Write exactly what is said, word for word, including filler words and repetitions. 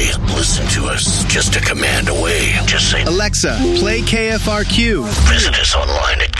way. Listen to us just a command away. Just say, Alexa, play K F R Q. Visit us online at